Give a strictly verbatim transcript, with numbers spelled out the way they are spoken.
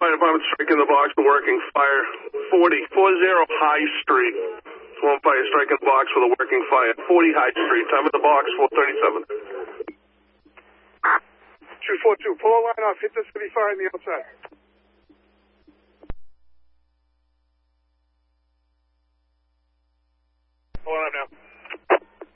Fire Department striking the box for working fire. forty, forty High Street. One fire striking the box for the working fire. forty High Street. Time of the box, four thirty-seven. two four two, pull a line off. Hit the city fire on the outside.